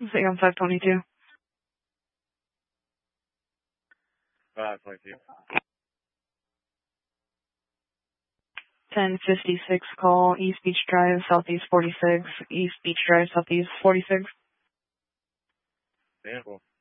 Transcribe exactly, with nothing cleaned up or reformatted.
Say on five twenty-two. five twenty-two. ten fifty-six call, East Beach Drive, Southeast forty-six, East Beach Drive, Southeast forty-six. Sample.